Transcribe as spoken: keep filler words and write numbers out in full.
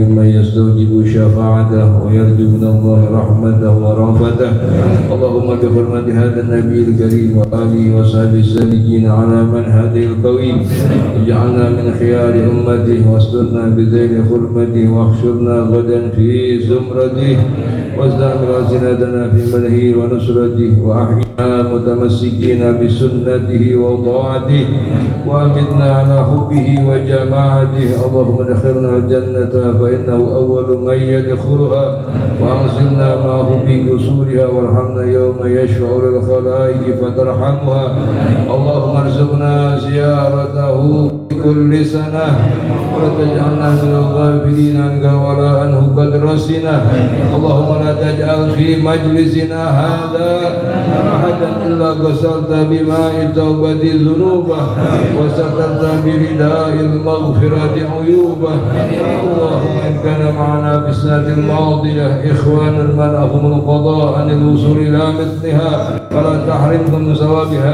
ممن يستوجب شفاعته ويرجو من الله رحمته ورأفته. اللهم بحرمة هذا النبي الكريم وآله وصحبه السالكين على منهجه القويم اجعلنا من خيار أمته واسترنا بذيل حرمته واحشرنا غدا في زمرته واستعمل ألسنتنا في مدحه ونصرته وأحينا متمسكين بسنته وطاعته وأمتنا على حبه وجماعته. اللهم ادخلنا الجنة فإنه أول من يدخلها وأنزلنا معه في قصورها وارحمنا يوم يشفع للخلائق فترحمها. اللهم ارزقنا زيارته كل سنة ولا تجعلنا من الغافلين عنك ولا عنه قد رسنا. اللهم لا تجعل في مجلسنا هذا أحدا إلا غسلت بماء التوبة ذنوبه وسترت برداء المغفرة عيوبه. اللهم إن كان معنا في السنة الماضية إخوانا منعهم القضاء عن الوصول إلى مثلها فلا تحرمهم من ثوابها